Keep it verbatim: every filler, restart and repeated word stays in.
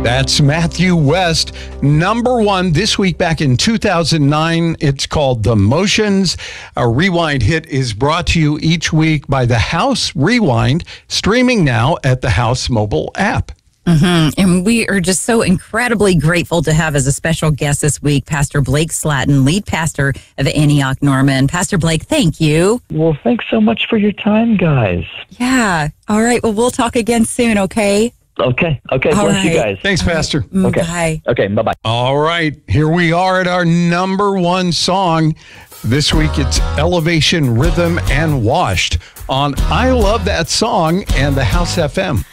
That's Matthew West, number one this week back in two thousand nine. It's called The Motions. A Rewind hit is brought to you each week by The House Rewind, streaming now at the House mobile app. Mm-hmm. And we are just so incredibly grateful to have as a special guest this week, Pastor Blake Slatton, lead pastor of Antioch Norman. Pastor Blake, thank you. Well, thanks so much for your time, guys. Yeah. All right. Well, we'll talk again soon, okay? Okay. Okay. All Bless right. you guys. Thanks, Pastor. Okay. Bye. Okay. Bye-bye. All right, here we are at our number one song. This week it's Elevation Rhythm and Washed on I Love That Song and the House F M.